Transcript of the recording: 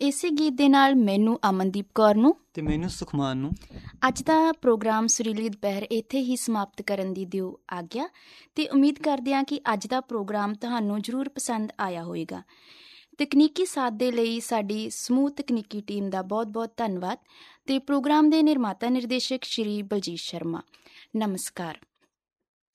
ਇਸੇ ਗੀਤ ਦੇ ਨਾਲ ਮੈਨੂੰ ਅਮਨਦੀਪ ਕੌਰ ਨੂੰ ਤੇ ਮੈਨੂੰ ਸੁਖਮਾਨ ਨੂੰ ਅੱਜ ਦਾ ਪ੍ਰੋਗਰਾਮ ਸੁਰੀਲੀ ਦੁਪਹਿਰ ਇੱਥੇ ਹੀ ਸਮਾਪਤ ਕਰਨ ਦੀ ਦਿਓ ਆਗਿਆ ਤੇ ਉਮੀਦ ਕਰਦੇ ਹਾਂ ਕਿ ਅੱਜ ਦਾ ਪ੍ਰੋਗਰਾਮ ਤੁਹਾਨੂੰ ਜ਼ਰੂਰ ਪਸੰਦ ਆਇਆ ਹੋਵੇਗਾ। ਤਕਨੀਕੀ ਸਾਥ ਦੇ ਲਈ ਸਾਡੀ ਸਮੂਹ ਤਕਨੀਕੀ ਟੀਮ ਦਾ ਬਹੁਤ-ਬਹੁਤ ਧੰਨਵਾਦ ਤੇ ਪ੍ਰੋਗਰਾਮ ਦੇ ਨਿਰਮਾਤਾ ਨਿਰਦੇਸ਼ਕ ਸ਼੍ਰੀ ਬਲਜੀਤ ਸ਼ਰਮਾ। ਨਮਸਕਾਰ।